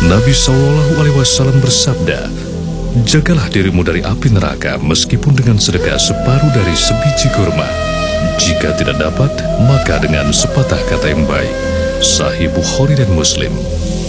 Nabi SAW bersabda, "Jagalah dirimu dari api neraka meskipun dengan sedekah separuh dari sebiji kurma. Jika tidak dapat, maka dengan sepatah kata yang baik." Sahih Bukhari dan Muslim.